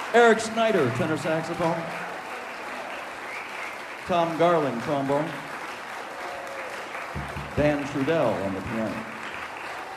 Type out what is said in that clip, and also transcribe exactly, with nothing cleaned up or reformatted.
Eric Snyder, tenor saxophone. Tom Garland, trombone. Dan Trudell on the piano.